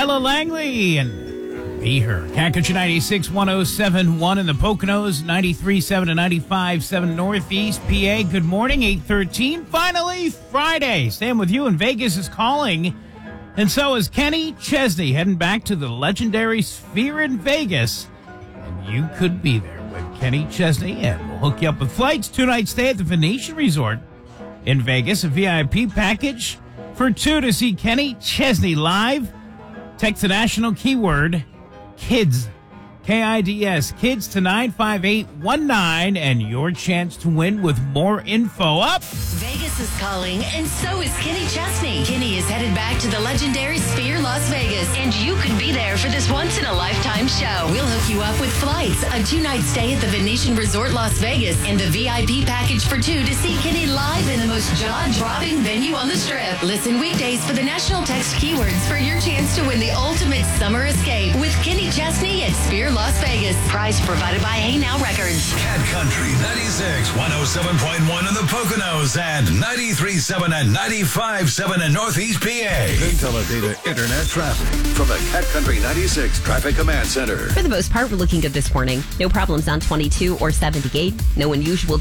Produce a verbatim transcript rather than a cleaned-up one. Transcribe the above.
Ella Langley and Be Her. Cat Country ninety-six, one oh seven point one in the Poconos, ninety-three point seven to ninety-five point seven Northeast P A. Good morning, eight thirteen. Finally, Friday. Sam with you in Vegas is calling. And so is Kenny Chesney heading back to the legendary Sphere in Vegas. And you could be there with Kenny Chesney, and we'll hook you up with flights. Two-night stay at the Venetian Resort in Vegas, a V I P package for two to see Kenny Chesney live. Text the national keyword KIDS, K I D S, KIDS to nine five eight one nine, and your chance to win with more info up. Vegas is calling, and so is Kenny Chesney. Kenny is headed back to the legendary Sphere Las Vegas, and you could be there for this once-in-a-lifetime show. We'll hook you up with flights, a two-night stay at the Venetian Resort Las Vegas, and a V I P package for two to see Kenny live in the most jaw-dropping venue on the Strip. Listen weekdays for the national text keywords for your chance to win the ultimate summer escape with Kenny Chesney at Sphere Las Vegas. Prize provided by Hey Now Records. Cat Country ninety-six, one oh seven point one in the Poconos and ninety-three point seven and ninety-five point seven in Northeast P A. Big Teledata Internet traffic from the Cat Country ninety-six Traffic Command Center. For the most part, we're looking good this morning. No problems on twenty-two or seventy-eight. No unusual